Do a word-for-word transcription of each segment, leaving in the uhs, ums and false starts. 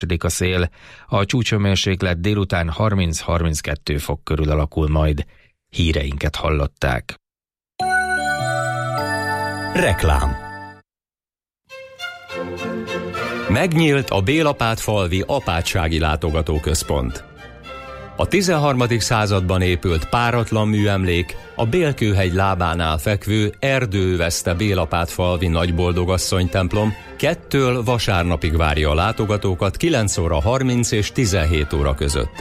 a szél, a csúcshőmérséklet délután harminc-harminckettő fok körül alakul majd. Híreinket hallották. Reklám. Megnyílt a Bélapátfalvi Apátsági Látogatóközpont. A tizenharmadik században épült páratlan műemlék a Bélkőhegy lábánál fekvő erdőövezte Bélapátfalvi Nagyboldogasszony templom kettől vasárnapig várja a látogatókat kilenc óra harminc és tizenhét óra között.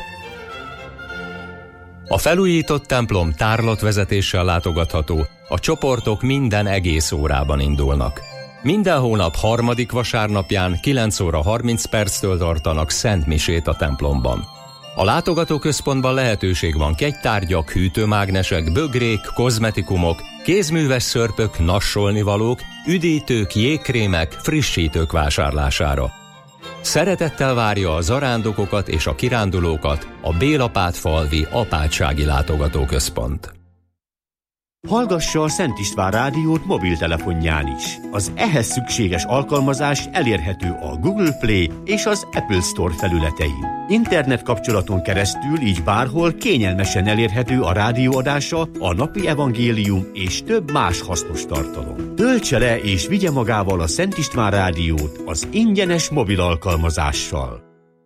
A felújított templom tárlatvezetéssel látogatható, a csoportok minden egész órában indulnak. Minden hónap harmadik vasárnapján kilenc óra harminc perctől tartanak szentmisét a templomban. A látogatóközpontban lehetőség van kegytárgyak, hűtőmágnesek, bögrék, kozmetikumok, kézműves szörpök, nassolnivalók, üdítők, jégkrémek, frissítők vásárlására. Szeretettel várja a zarándokokat és a kirándulókat a Bélapátfalvi Apátsági Látogatóközpont. Hallgassa a Szent István rádiót mobiltelefonján is. Az ehhez szükséges alkalmazás elérhető a Google Play és az Apple Store felületein. Internet kapcsolaton keresztül így bárhol kényelmesen elérhető a rádióadása, a napi evangélium és több más hasznos tartalom. Töltse le és vigye magával a Szent István rádiót az ingyenes mobil alkalmazással.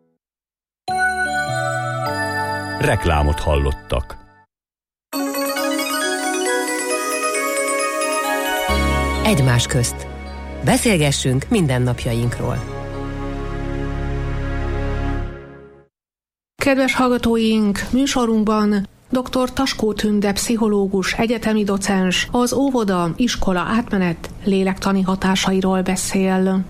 Reklámot hallottak. Egymás közt. Beszélgessünk mindennapjainkról. Kedves hallgatóink, műsorunkban dr. Taskó Tünde pszichológus, egyetemi docens az óvoda, iskola átmenet lélektani hatásairól beszél.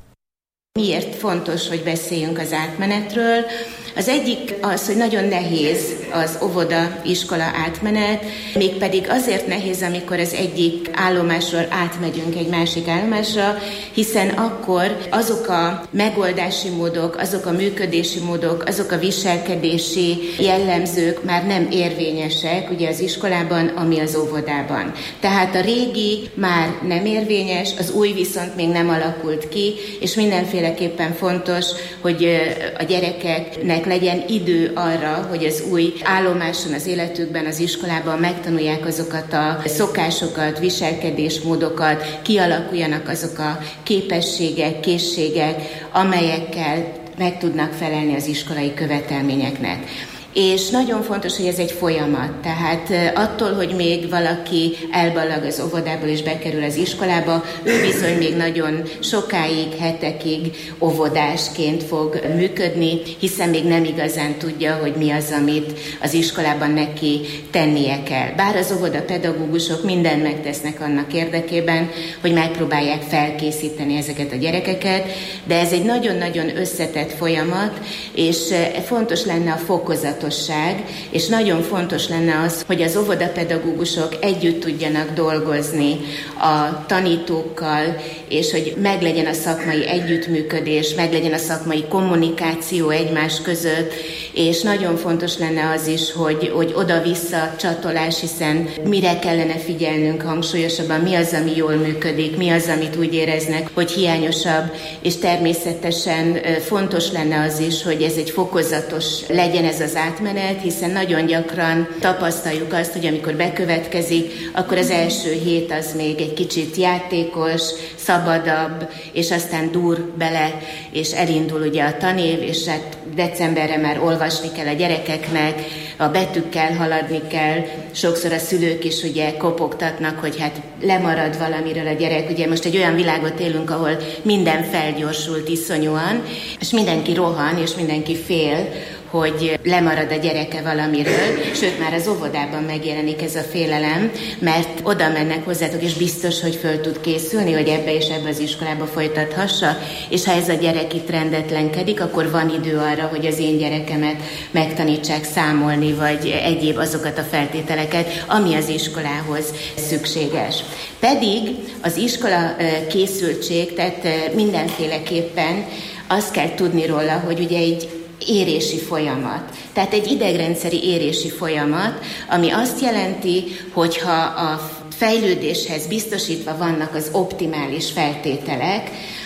Miért fontos, hogy beszéljünk az átmenetről? Az egyik az, hogy nagyon nehéz az óvoda-iskola átmenet, mégpedig azért nehéz, amikor az egyik állomásról átmegyünk egy másik állomásra, hiszen akkor azok a megoldási módok, azok a működési módok, azok a viselkedési jellemzők már nem érvényesek ugye az iskolában, ami az óvodában. Tehát a régi már nem érvényes, az új viszont még nem alakult ki, és mindenféleképpen fontos, hogy a gyerekeknek legyen idő arra, hogy az új állomáson az életükben, az iskolában megtanulják azokat a szokásokat, viselkedésmódokat, kialakuljanak azok a képességek, készségek, amelyekkel meg tudnak felelni az iskolai követelményeknek. És nagyon fontos, hogy ez egy folyamat, tehát attól, hogy még valaki elballag az óvodából és bekerül az iskolába, ő bizony még nagyon sokáig, hetekig óvodásként fog működni, hiszen még nem igazán tudja, hogy mi az, amit az iskolában neki tennie kell. Bár az óvodapedagógusok mindent megtesznek annak érdekében, hogy megpróbálják felkészíteni ezeket a gyerekeket, de ez egy nagyon-nagyon összetett folyamat, és fontos lenne a fokozat, és nagyon fontos lenne az, hogy az óvodapedagógusok együtt tudjanak dolgozni a tanítókkal, és hogy meglegyen a szakmai együttműködés, meglegyen a szakmai kommunikáció egymás között, és nagyon fontos lenne az is, hogy, hogy oda-vissza csatolás, hiszen mire kellene figyelnünk hangsúlyosabban, mi az, ami jól működik, mi az, amit úgy éreznek, hogy hiányosabb, és természetesen fontos lenne az is, hogy ez egy fokozatos legyen ez az átmenet, hiszen nagyon gyakran tapasztaljuk azt, hogy amikor bekövetkezik, akkor az első hét az még egy kicsit játékos, szabadabb, és aztán dur bele, és elindul ugye a tanév, és hát decemberre már olvasni kell a gyerekeknek, a betűkkel haladni kell, sokszor a szülők is ugye kopogtatnak, hogy hát lemarad valamiről a gyerek. Ugye most egy olyan világot élünk, ahol minden felgyorsult iszonyúan, és mindenki rohan, és mindenki fél, hogy lemarad a gyereke valamiről, sőt már az óvodában megjelenik ez a félelem, mert oda mennek hozzátok, és biztos, hogy föl tud készülni, hogy ebbe és ebbe az iskolába folytathassa, és ha ez a gyerek itt rendetlenkedik, akkor van idő arra, hogy az én gyerekemet megtanítsák számolni, vagy egyéb azokat a feltételeket, ami az iskolához szükséges. Pedig az iskola készültség, tehát mindenféleképpen azt kell tudni róla, hogy ugye egy érési folyamat. Tehát egy idegrendszeri érési folyamat, ami azt jelenti, hogyha a fejlődéshez biztosítva vannak az optimális feltételek,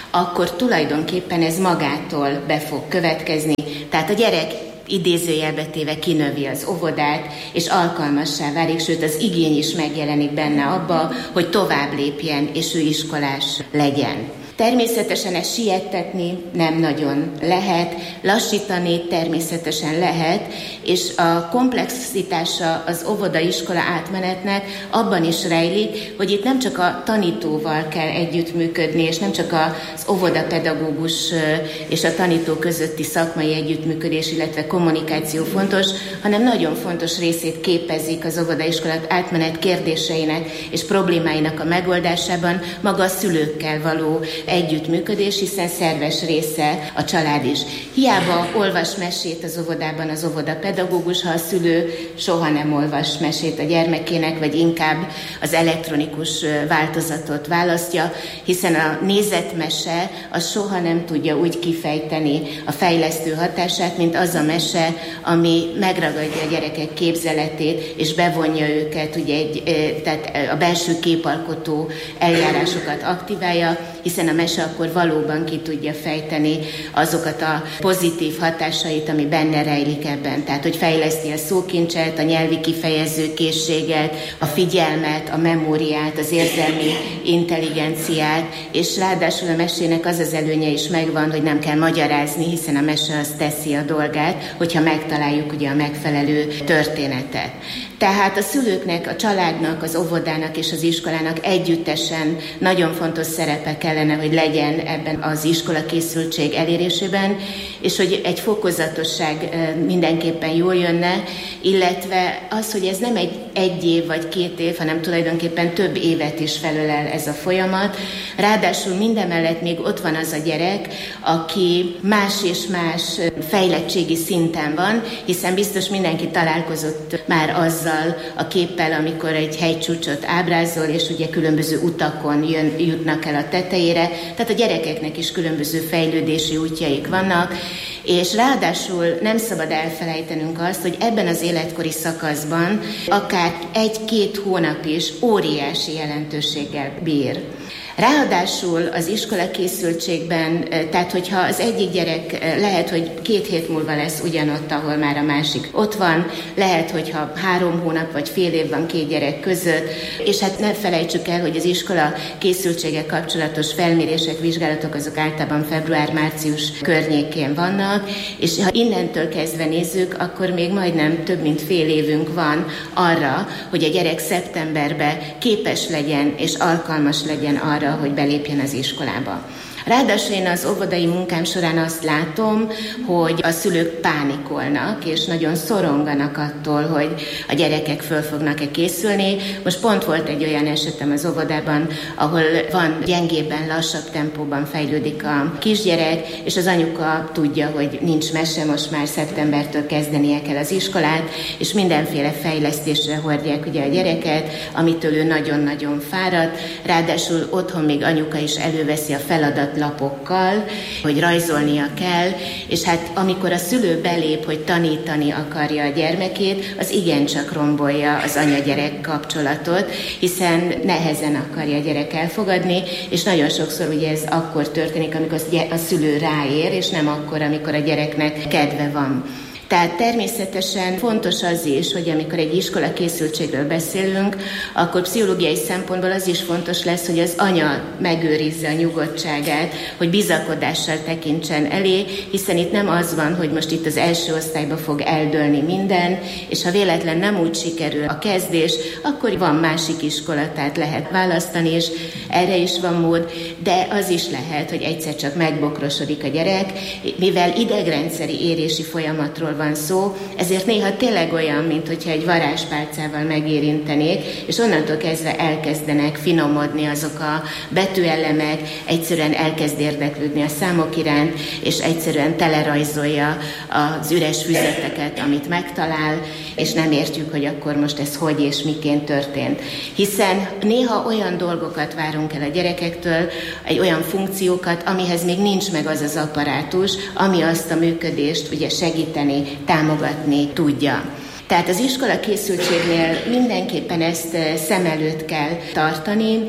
akkor tulajdonképpen ez magától be fog következni. Tehát a gyerek idézőjelbe téve kinövi az óvodát, és alkalmassá válik, sőt az igény is megjelenik benne abba, hogy tovább lépjen, és ő iskolás legyen. Természetesen ezt siettetni nem nagyon lehet, lassítani természetesen lehet, és a komplexitása az óvoda-iskola átmenetnek abban is rejlik, hogy itt nem csak a tanítóval kell együttműködni, és nem csak az óvodapedagógus és a tanító közötti szakmai együttműködés, illetve kommunikáció fontos, hanem nagyon fontos részét képezik az óvoda-iskola átmenet kérdéseinek és problémáinak a megoldásában maga a szülőkkel való együttműködés, hiszen szerves része a család is. Hiába olvas mesét az óvodában az óvodapedagógus, ha a szülő soha nem olvas mesét a gyermekének, vagy inkább az elektronikus változatot választja, hiszen a nézetmese az soha nem tudja úgy kifejteni a fejlesztő hatását, mint az a mese, ami megragadja a gyerekek képzeletét, és bevonja őket, ugye egy, tehát a belső képalkotó eljárásokat aktiválja, hiszen a mese akkor valóban ki tudja fejteni azokat a pozitív hatásait, ami benne rejlik ebben. Tehát, hogy fejleszti a szókincset, a nyelvi kifejező készséget, a figyelmet, a memóriát, az érzelmi intelligenciát, és ráadásul a mesének az az előnye is megvan, hogy nem kell magyarázni, hiszen a mese az teszi a dolgát, hogyha megtaláljuk ugye a megfelelő történetet. Tehát a szülőknek, a családnak, az óvodának és az iskolának együttesen nagyon fontos szerepe kellene, hogy legyen ebben az iskolakészültség elérésében, és hogy egy fokozatosság mindenképpen jól jönne, illetve az, hogy ez nem egy egy év vagy két év, hanem tulajdonképpen több évet is felölel ez a folyamat. Ráadásul mindemellett még ott van az a gyerek, aki más és más fejlettségi szinten van, hiszen biztos mindenki találkozott már azzal a képpel, amikor egy hegycsúcsot ábrázol, és ugye különböző utakon jön, jutnak el a tetejére, tehát a gyerekeknek is különböző fejlődési útjaik vannak, és ráadásul nem szabad elfelejtenünk azt, hogy ebben az életkori szakaszban akár egy-két hónap is óriási jelentőséggel bír. Ráadásul az iskolakészültségben, tehát hogyha az egyik gyerek lehet, hogy két hét múlva lesz ugyanott, ahol már a másik ott van, lehet, hogyha három hónap vagy fél év van két gyerek között, és hát ne felejtsük el, hogy az iskola készültséggel kapcsolatos felmérések, vizsgálatok azok általában február-március környékén vannak, és ha innentől kezdve nézzük, akkor még majdnem több mint fél évünk van arra, hogy a gyerek szeptemberben képes legyen és alkalmas legyen arra, hogy belépjen az iskolába. Ráadásul én az óvodai munkám során azt látom, hogy a szülők pánikolnak, és nagyon szoronganak attól, hogy a gyerekek föl fognak-e készülni. Most pont volt egy olyan esetem az óvodában, ahol van gyengébben, lassabb tempóban fejlődik a kisgyerek, és az anyuka tudja, hogy nincs mese, most már szeptembertől kezdenie kell az iskolát, és mindenféle fejlesztésre hordják ugye a gyereket, amitől ő nagyon-nagyon fáradt. Ráadásul otthon még anyuka is előveszi a feladat lapokkal, hogy rajzolnia kell, és hát amikor a szülő belép, hogy tanítani akarja a gyermekét, az igencsak rombolja az anya-gyerek kapcsolatot, hiszen nehezen akarja a gyerek elfogadni, és nagyon sokszor ugye ez akkor történik, amikor a szülő ráér, és nem akkor, amikor a gyereknek kedve van. Tehát természetesen fontos az is, hogy amikor egy iskola készültségről beszélünk, akkor pszichológiai szempontból az is fontos lesz, hogy az anya megőrizze a nyugodtságát, hogy bizakodással tekintsen elé, hiszen itt nem az van, hogy most itt az első osztályba fog eldőlni minden, és ha véletlen nem úgy sikerül a kezdés, akkor van másik iskola, tehát lehet választani, és erre is van mód, de az is lehet, hogy egyszer csak megbokrosodik a gyerek, mivel idegrendszeri érési folyamatról van szó, ezért néha tényleg olyan, mint hogyha egy varázspálcával megérintenék, és onnantól kezdve elkezdenek finomodni azok a betűelemek, egyszerűen elkezd érdeklődni a számok iránt, és egyszerűen telerajzolja az üres füzeteket, amit megtalál, és nem értjük, hogy akkor most ez hogy és miként történt. Hiszen néha olyan dolgokat várunk el a gyerekektől, egy olyan funkciókat, amihez még nincs meg az az apparátus, ami azt a működést ugye segíteni, támogatni tudja. Tehát az iskola készültségnél mindenképpen ezt szem előtt kell tartani,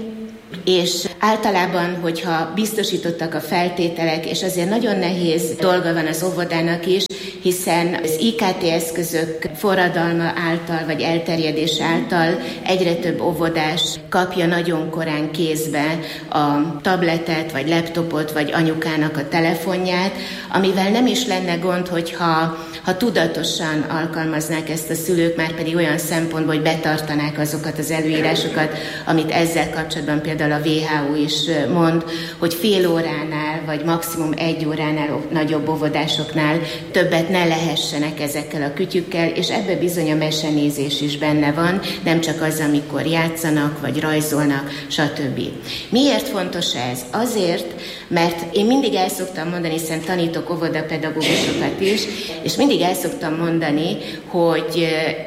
És általában, hogyha biztosítottak a feltételek, és azért nagyon nehéz dolga van az óvodának is, hiszen az i ká té eszközök forradalma által, vagy elterjedés által egyre több óvodás kapja nagyon korán kézbe a tabletet, vagy laptopot, vagy anyukának a telefonját, amivel nem is lenne gond, hogyha ha tudatosan alkalmaznák ezt a szülők, már pedig olyan szempontból, hogy betartanák azokat az előírásokat, amit ezzel kapcsolatban például a vé há o is mond, hogy fél óránál, vagy maximum egy óránál nagyobb óvodásoknál többet ne lehessenek ezekkel a kütyükkel, és ebbe bizony a mesenézés is benne van, nem csak az, amikor játszanak, vagy rajzolnak, stb. Miért fontos ez? Azért, mert én mindig el szoktam mondani, hiszen tanítok óvodapedagógusokat is, és mindig el szoktam mondani, hogy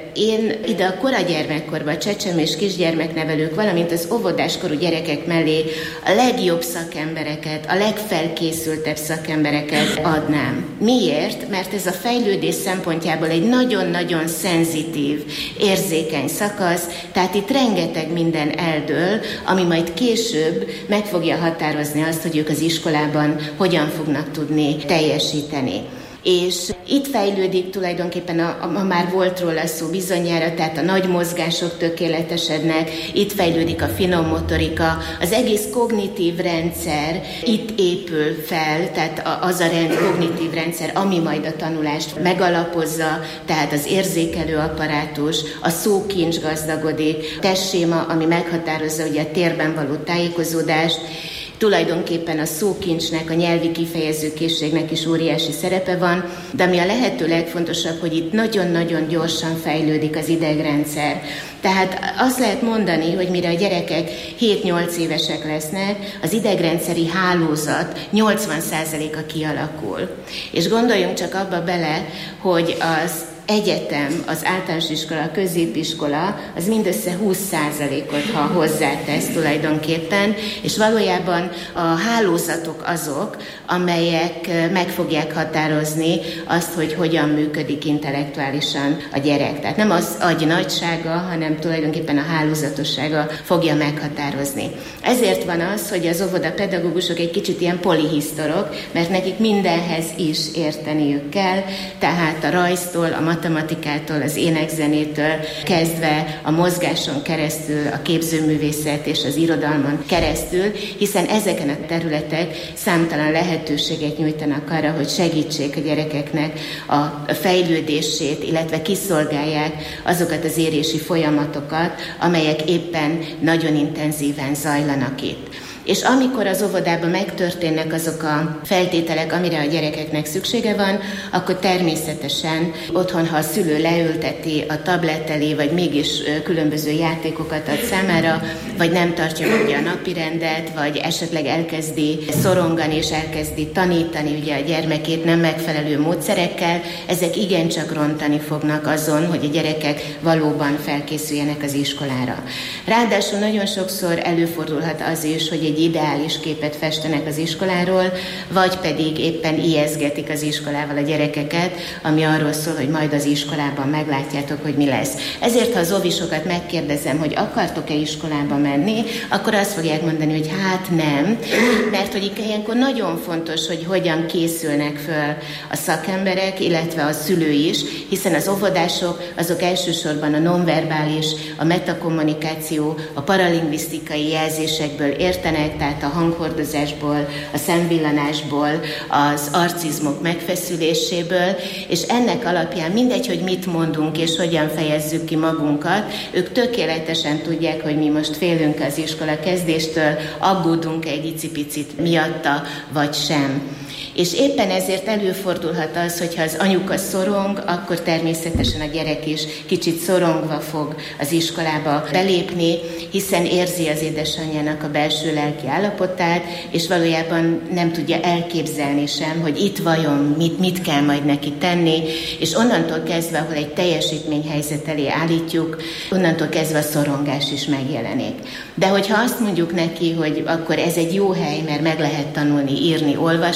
én ide a koragyermekkorban, a csecsemő és kisgyermeknevelők, valamint az óvodáskorú gyerekek mellé a legjobb szakembereket, a legfelkészültebb szakembereket adnám. Miért? Mert ez a fejlődés szempontjából egy nagyon-nagyon szenzitív, érzékeny szakasz, tehát itt rengeteg minden eldől, ami majd később meg fogja határozni azt, hogy ők az iskolában hogyan fognak tudni teljesíteni. És itt fejlődik tulajdonképpen, a, a, a már volt róla szó bizonyára, tehát a nagy mozgások tökéletesednek, itt fejlődik a finom motorika, az egész kognitív rendszer itt épül fel, tehát az a rend, kognitív rendszer, ami majd a tanulást megalapozza, tehát az érzékelő apparátus, a szókincs gazdagodik, testséma, ami meghatározza ugye a térben való tájékozódást. Tulajdonképpen a szókincsnek, a nyelvi kifejezőkészségnek is óriási szerepe van, de ami a lehető legfontosabb, hogy itt nagyon-nagyon gyorsan fejlődik az idegrendszer. Tehát azt lehet mondani, hogy mire a gyerekek hét-nyolc évesek lesznek, az idegrendszeri hálózat nyolcvan százaléka kialakul. És gondoljunk csak abba bele, hogy az egyetem, az általános iskola, a középiskola, az mindössze húsz százalékot, ha hozzátesz tulajdonképpen, és valójában a hálózatok azok, amelyek meg fogják határozni azt, hogy hogyan működik intellektuálisan a gyerek. Tehát nem az agy nagysága, hanem tulajdonképpen a hálózatossága fogja meghatározni. Ezért van az, hogy az óvodapedagógusok egy kicsit ilyen polihisztorok, mert nekik mindenhez is érteniük kell, tehát a rajztól, a matematikától, az énekzenétől kezdve a mozgáson keresztül, a képzőművészet és az irodalmon keresztül, hiszen ezeken a területek számtalan lehetőséget nyújtanak arra, hogy segítsék a gyerekeknek a fejlődését, illetve kiszolgálják azokat az érési folyamatokat, amelyek éppen nagyon intenzíven zajlanak itt. És amikor az óvodában megtörténnek azok a feltételek, amire a gyerekeknek szüksége van, akkor természetesen otthon, ha a szülő leülteti a tablet elé, vagy mégis különböző játékokat ad számára, vagy nem tartja meg a napirendet, vagy esetleg elkezdi szorongani és elkezdi tanítani ugye a gyermekét nem megfelelő módszerekkel, ezek igencsak rontani fognak azon, hogy a gyerekek valóban felkészüljenek az iskolára. Ráadásul nagyon sokszor előfordulhat az is, hogy egy ideális képet festenek az iskoláról, vagy pedig éppen ijeszgetik az iskolával a gyerekeket, ami arról szól, hogy majd az iskolában meglátjátok, hogy mi lesz. Ezért, ha az óvisokat megkérdezem, hogy akartok-e iskolába menni, akkor azt fogják mondani, hogy hát nem, mert hogy ilyenkor nagyon fontos, hogy hogyan készülnek föl a szakemberek, illetve a szülő is, hiszen az óvodások azok elsősorban a nonverbális, a metakommunikáció, a paralingvisztikai jelzésekből értenek, tehát a hanghordozásból, a szemvillanásból, az arcizmok megfeszüléséből, és ennek alapján mindegy, hogy mit mondunk és hogyan fejezzük ki magunkat, ők tökéletesen tudják, hogy mi most félünk az iskola kezdéstől, aggódunk egy icipicit miatta, vagy sem. És éppen ezért előfordulhat az, hogyha az anyuka szorong, akkor természetesen a gyerek is kicsit szorongva fog az iskolába belépni, hiszen érzi az édesanyjának a belső lelki állapotát, és valójában nem tudja elképzelni sem, hogy itt vajon mit, mit kell majd neki tenni, és onnantól kezdve, ahol egy teljesítményhelyzet elé állítjuk, onnantól kezdve a szorongás is megjelenik. De hogyha azt mondjuk neki, hogy akkor ez egy jó hely, mert meg lehet tanulni, írni, olvasni,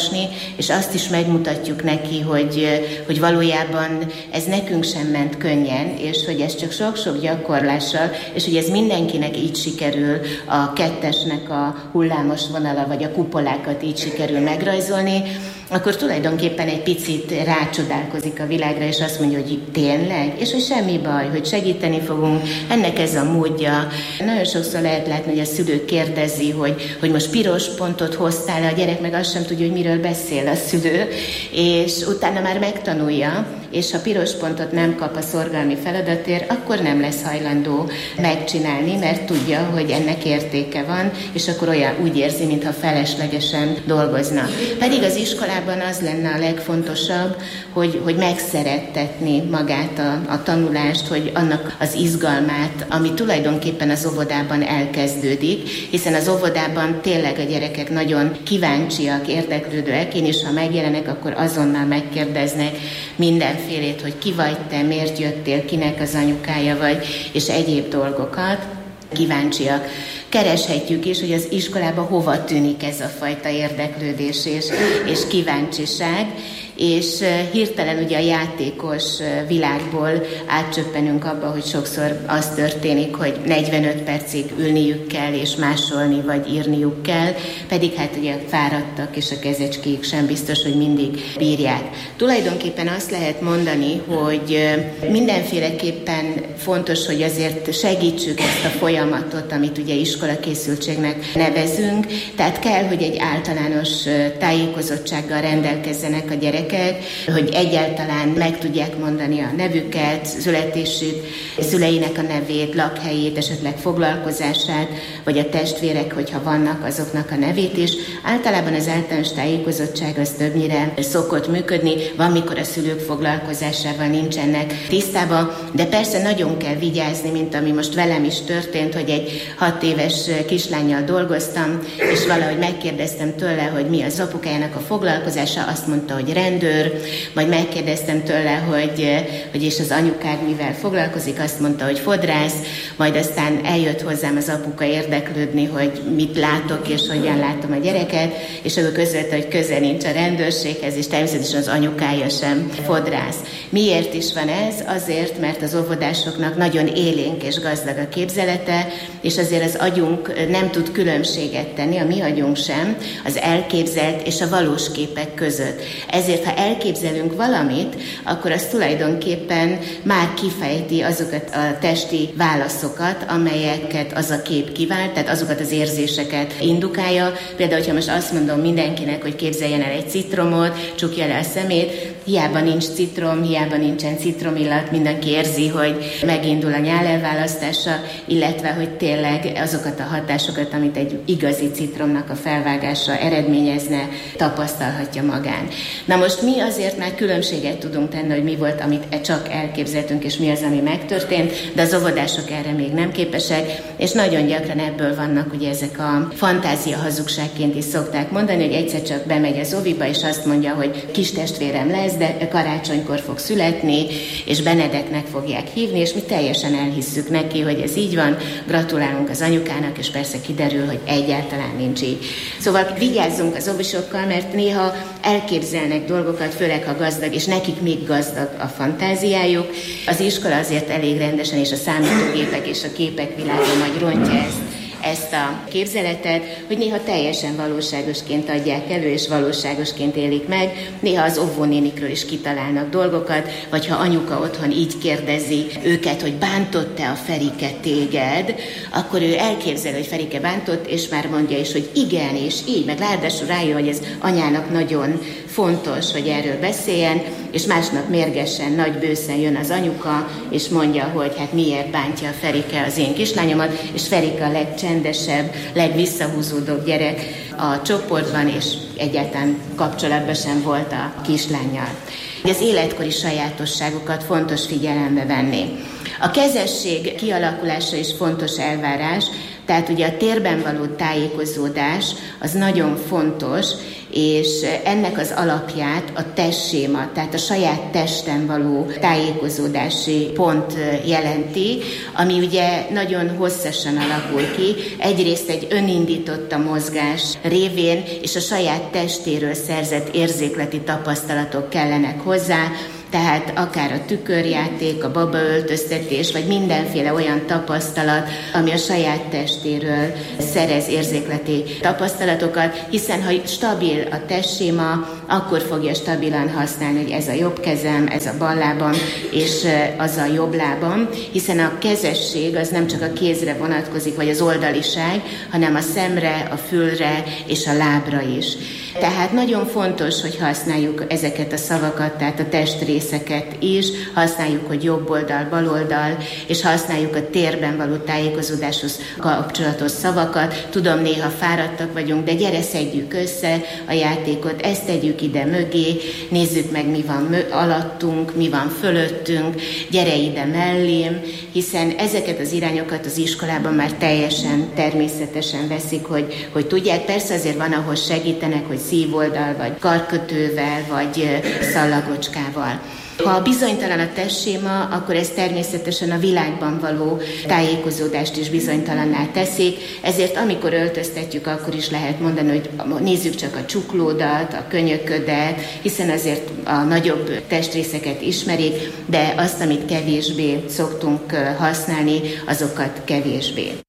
és azt is megmutatjuk neki, hogy, hogy valójában ez nekünk sem ment könnyen, és hogy ez csak sok-sok gyakorlással, és hogy ez mindenkinek így sikerül, a kettesnek a hullámos vonala, vagy a kupolákat így sikerül megrajzolni, akkor tulajdonképpen egy picit rácsodálkozik a világra, és azt mondja, hogy tényleg, és hogy semmi baj, hogy segíteni fogunk, ennek ez a módja. Nagyon sokszor lehet látni, hogy a szülő kérdezi, hogy, hogy most piros pontot hoztál, a gyerek meg azt sem tudja, hogy miről beszél a szülő, és utána már megtanulja, és ha piros pontot nem kap a szorgalmi feladatért, akkor nem lesz hajlandó megcsinálni, mert tudja, hogy ennek értéke van, és akkor olyan úgy érzi, mintha feleslegesen dolgozna. Pedig az iskolában az lenne a legfontosabb, hogy, hogy megszerettetni magát a, a tanulást, hogy annak az izgalmát, ami tulajdonképpen az óvodában elkezdődik, hiszen az óvodában tényleg a gyerekek nagyon kíváncsiak, érdeklődőek, én is, ha megjelenek, akkor azonnal megkérdeznek mindenfélét, hogy ki vagy te, miért jöttél, kinek az anyukája vagy, és egyéb dolgokat. Kíváncsiak. Kereshetjük is, hogy az iskolában hova tűnik ez a fajta érdeklődés és, és kíváncsiság, és hirtelen ugye a játékos világból átcsöppenünk abba, hogy sokszor az történik, hogy negyvenöt percig ülniük kell, és másolni, vagy írniuk kell, pedig hát ugye fáradtak, és a kezecskék sem biztos, hogy mindig bírják. Tulajdonképpen azt lehet mondani, hogy mindenféleképpen fontos, hogy azért segítsük ezt a folyamatot, amit ugye iskolakészültségnek nevezünk, tehát kell, hogy egy általános tájékozottsággal rendelkezzenek a gyerekek, hogy egyáltalán meg tudják mondani a nevüket, születésük, szüleinek a nevét, lakhelyét, esetleg foglalkozását, vagy a testvérek, hogyha vannak, azoknak a nevét is. Általában az általános tájékozottság az többnyire szokott működni, van, mikor a szülők foglalkozásával nincsenek tisztában, de persze nagyon kell vigyázni, mint ami most velem is történt, hogy egy hat éves kislánnyal dolgoztam, és valahogy megkérdeztem tőle, hogy mi az apukájának a foglalkozása, azt mondta, hogy rendőr, majd megkérdeztem tőle, hogy, hogy és az anyukád mivel foglalkozik, azt mondta, hogy fodrász, majd aztán eljött hozzám az apuka érdeklődni, hogy mit látok, és hogyan látom a gyereket, és akkor közölte, hogy köze nincs a rendőrséghez, és természetesen az anyukája sem fodrász. Miért is van ez? Azért, mert az óvodásoknak nagyon élénk és gazdag a képzelete, és azért az agyunk nem tud különbséget tenni, a mi agyunk sem, az elképzelt és a valós képek között. Ezért, ha elképzelünk valamit, akkor az tulajdonképpen már kifejti azokat a testi válaszokat, amelyeket az a kép kivált, tehát azokat az érzéseket indukálja. Például, hogyha most azt mondom mindenkinek, hogy képzeljen el egy citromot, csukja le a szemét, hiába nincs citrom, hiába nincsen citromillat, mindenki érzi, hogy megindul a nyálelválasztása, illetve, hogy tényleg azokat a hatásokat, amit egy igazi citromnak a felvágása eredményezne, tapasztalhatja magán. Na most mi azért már különbséget tudunk tenni, hogy mi volt, amit csak elképzeltünk, és mi az, ami megtörtént, de az óvodások erre még nem képesek, és nagyon gyakran ebből vannak ugye ezek a fantázia hazugságként is szokták mondani, hogy egyszer csak bemegy az oviba, és azt mondja, hogy kis testvérem lesz, de karácsonykor fog születni, és Benedeknek fogják hívni, és mi teljesen elhisszük neki, hogy ez így van, gratulálunk az anyukának, és persze kiderül, hogy egyáltalán nincs így. Szóval vigyázzunk az ovisokkal, mert néha elképzelnek dolgokat, főleg ha gazdag, és nekik még gazdag a fantáziájuk. Az iskola azért elég rendesen, és a számítógépek és a képek világa majd rontja ezt, ezt a képzeletet, hogy néha teljesen valóságosként adják elő, és valóságosként élik meg. Néha az óvónénikről is kitalálnak dolgokat, vagy ha anyuka otthon így kérdezi őket, hogy bántott-e a Ferike téged, akkor ő elképzel, hogy Ferike bántott, és már mondja is, hogy igen, és így, meg ráadásul rájön, hogy ez anyának nagyon fontos, hogy erről beszéljen, és másnap mérgesen, nagy bőszen jön az anyuka, és mondja, hogy hát miért bántja a Ferike az én kislányomat, és Ferike a legcsendesebb, legvisszahúzódóbb gyerek a csoportban, és egyáltalán kapcsolatban sem volt a kislánnyal. Az életkori sajátosságokat fontos figyelembe venni. A kezesség kialakulása is fontos elvárás, Tehát ugye a térben való tájékozódás az nagyon fontos, és ennek az alapját a testséma, tehát a saját testen való tájékozódási pont jelenti, ami ugye nagyon hosszasan alakul ki. Egyrészt egy önindított a mozgás révén, és a saját testéről szerzett érzékleti tapasztalatok kellenek hozzá, tehát akár a tükörjáték, a babaöltöztetés, vagy mindenféle olyan tapasztalat, ami a saját testéről szerez érzékleti tapasztalatokat, hiszen ha stabil a testséma, akkor fogja stabilan használni, hogy ez a jobb kezem, ez a bal lábam, és az a jobb lábam, hiszen a kezesség az nem csak a kézre vonatkozik, vagy az oldaliság, hanem a szemre, a fülre és a lábra is. Tehát nagyon fontos, hogy használjuk ezeket a szavakat, tehát a testrészeket is, használjuk, hogy jobb oldal, bal oldal, és használjuk a térben való tájékozódáshoz kapcsolatos szavakat. Tudom, néha fáradtak vagyunk, de gyere, szedjük össze a játékot, ezt tegyük ide mögé, nézzük meg, mi van mö- alattunk, mi van fölöttünk, gyere ide mellém, hiszen ezeket az irányokat az iskolában már teljesen természetesen veszik, hogy, hogy tudják. Persze azért van, ahol segítenek, hogy szívoldal, vagy karkötővel, vagy szallagocskával. Ha bizonytalan a testséma, akkor ez természetesen a világban való tájékozódást is bizonytalanná teszik, ezért amikor öltöztetjük, akkor is lehet mondani, hogy nézzük csak a csuklódat, a könyöködet, hiszen azért a nagyobb testrészeket ismerik, de azt, amit kevésbé szoktunk használni, azokat kevésbé.